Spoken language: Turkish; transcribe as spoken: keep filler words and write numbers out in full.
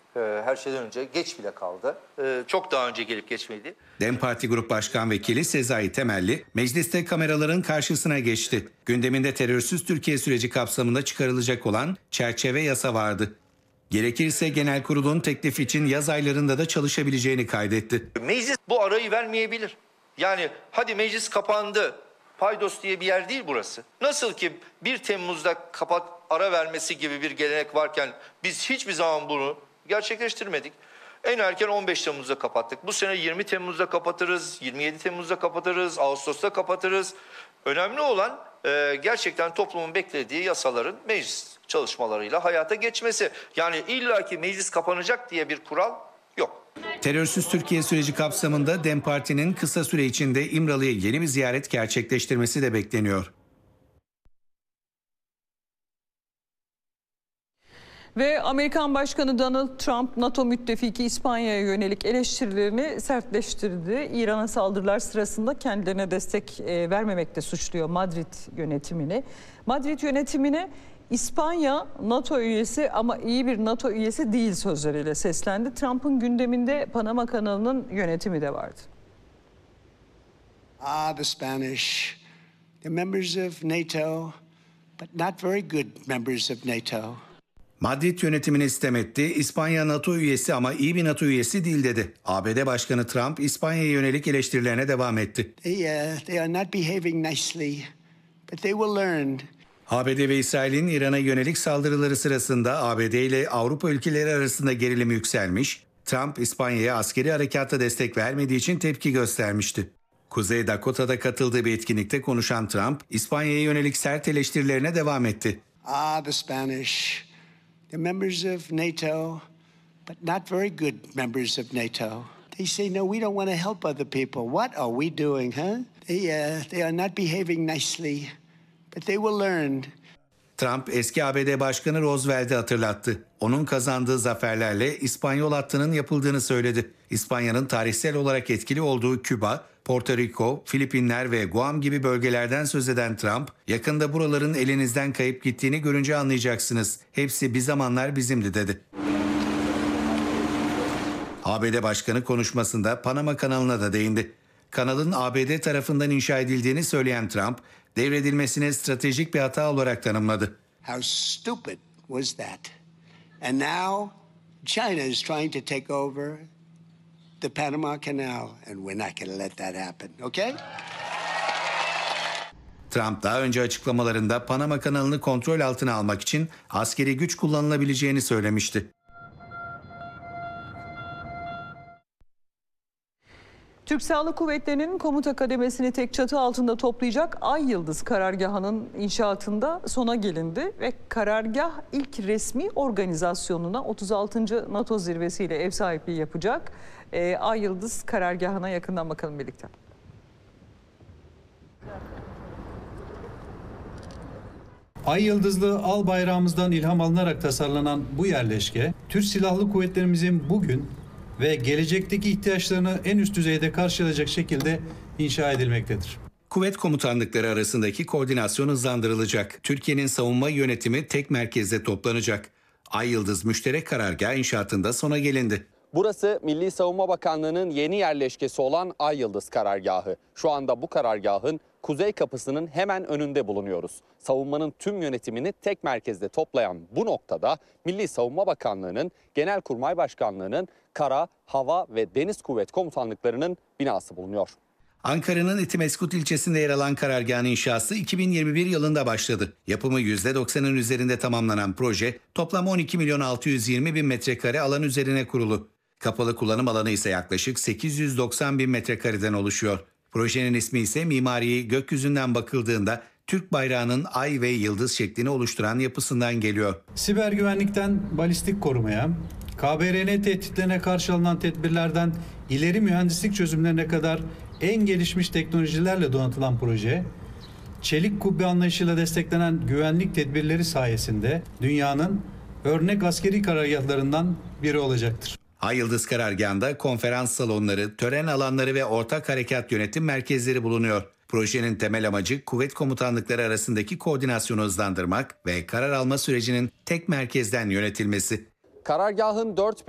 Her şeyden önce geç bile kaldı. Çok daha önce gelip geçmeydi. DEM Parti Grup Başkan Vekili Sezai Temelli, mecliste kameraların karşısına geçti. Gündeminde terörsüz Türkiye süreci kapsamında çıkarılacak olan çerçeve yasa vardı. Gerekirse genel kurulun teklif için yaz aylarında da çalışabileceğini kaydetti. Meclis bu arayı vermeyebilir. Yani hadi meclis kapandı. Paydos diye bir yer değil burası. Nasıl ki bir Temmuz'da kapat ara vermesi gibi bir gelenek varken biz hiçbir zaman bunu gerçekleştirmedik. En erken on beş Temmuz'da kapattık. Bu sene yirmi Temmuz'da kapatırız, yirmi yedi Temmuz'da kapatırız, Ağustos'ta kapatırız. Önemli olan e, gerçekten toplumun beklediği yasaların meclis çalışmalarıyla hayata geçmesi. Yani illaki meclis kapanacak diye bir kural yok. Terörsüz Türkiye süreci kapsamında DEM Parti'nin kısa süre içinde İmralı'ya yeni bir ziyaret gerçekleştirmesi de bekleniyor. Ve Amerikan Başkanı Donald Trump, NATO müttefiki İspanya'ya yönelik eleştirilerini sertleştirdi. İran'a saldırılar sırasında kendilerine destek vermemekte suçluyor Madrid yönetimini. Madrid yönetimine İspanya NATO üyesi ama iyi bir NATO üyesi değil sözleriyle seslendi. Trump'ın gündeminde Panama kanalının yönetimi de vardı. Ah, the Spanish, they're members of NATO, but not very good members of NATO. Madrid yönetimini sitem etti. İspanya NATO üyesi ama iyi bir NATO üyesi değil dedi. A B D Başkanı Trump İspanya'ya yönelik eleştirilerine devam etti. They, uh, they are not behaving nicely, but they will learn. A B D ve İsrail'in İran'a yönelik saldırıları sırasında A B D ile Avrupa ülkeleri arasında gerilim yükselmiş. Trump İspanya'ya askeri harekatta destek vermediği için tepki göstermişti. Kuzey Dakota'da katıldığı bir etkinlikte konuşan Trump, İspanya'ya yönelik sert eleştirilerine devam etti. Ah, the Spanish, they're members of NATO, but not very good members of NATO. They say, no, we don't want to help other people. What are we doing, huh? They, uh, they are not behaving nicely, but they will learn. Trump eski A B D Başkanı Roosevelt'i hatırlattı. Onun kazandığı zaferlerle İspanyol hattının yapıldığını söyledi. İspanya'nın tarihsel olarak etkili olduğu Küba, Porto Rico, Filipinler ve Guam gibi bölgelerden söz eden Trump, yakında buraların elinizden kayıp gittiğini görünce anlayacaksınız. Hepsi bir zamanlar bizimdi dedi. A B D Başkanı konuşmasında Panama kanalına da değindi. Kanalın A B D tarafından inşa edildiğini söyleyen Trump, devredilmesini stratejik bir hata olarak tanımladı. How stupid was that? And now China is trying to take over the Panama Canal, and we're not going to let that happen, okay? Trump daha önce açıklamalarında Panama kanalını kontrol altına almak için askeri güç kullanılabileceğini söylemişti. Türk Silahlı Kuvvetleri'nin komuta kademesini tek çatı altında toplayacak Ay Yıldız karargahının inşaatında sona gelindi ve karargah ilk resmi organizasyonuna otuz altıncı NATO zirvesiyle ev sahipliği yapacak. Ee, Ay Yıldız karargahına yakından bakalım birlikte. Ay yıldızlı al bayrağımızdan ilham alınarak tasarlanan bu yerleşke, Türk Silahlı Kuvvetlerimizin bugün ve gelecekteki ihtiyaçlarını en üst düzeyde karşılayacak şekilde inşa edilmektedir. Kuvvet komutanlıkları arasındaki koordinasyon hızlandırılacak. Türkiye'nin savunma yönetimi tek merkezde toplanacak. Ay Yıldız müşterek karargah inşaatında sona gelindi. Burası Milli Savunma Bakanlığı'nın yeni yerleşkesi olan Ay Yıldız karargahı. Şu anda bu karargahın kuzey kapısının hemen önünde bulunuyoruz. Savunmanın tüm yönetimini tek merkezde toplayan bu noktada Milli Savunma Bakanlığı'nın, Genelkurmay Başkanlığı'nın, Kara, Hava ve Deniz Kuvvet Komutanlıkları'nın binası bulunuyor. Ankara'nın Etimeskut ilçesinde yer alan karargahın inşası iki bin yirmi bir yılında başladı. Yapımı yüzde doksanın üzerinde tamamlanan proje toplam on iki milyon altı yüz yirmi bin metrekare alan üzerine kurulu. Kapalı kullanım alanı ise yaklaşık sekiz yüz doksan bin metrekareden oluşuyor. Projenin ismi ise mimariyi gökyüzünden bakıldığında Türk bayrağının ay ve yıldız şeklini oluşturan yapısından geliyor. Siber güvenlikten balistik korumaya, K B R N tehditlerine karşı alınan tedbirlerden ileri mühendislik çözümlerine kadar en gelişmiş teknolojilerle donatılan proje, çelik kubbe anlayışıyla desteklenen güvenlik tedbirleri sayesinde dünyanın örnek askeri karargahlarından biri olacaktır. Ay Yıldız karargahında konferans salonları, tören alanları ve ortak harekat yönetim merkezleri bulunuyor. Projenin temel amacı kuvvet komutanlıkları arasındaki koordinasyonu hızlandırmak ve karar alma sürecinin tek merkezden yönetilmesi. Karargahın dört